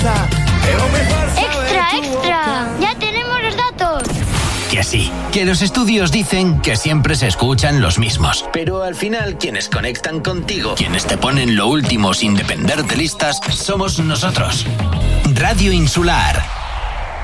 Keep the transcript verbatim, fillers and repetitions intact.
¡Extra, extra! ¡Ya tenemos los datos! Que sí, que los estudios dicen que siempre se escuchan los mismos. Pero al final, quienes conectan contigo, quienes te ponen lo último sin depender de listas, somos nosotros. Radio Insular.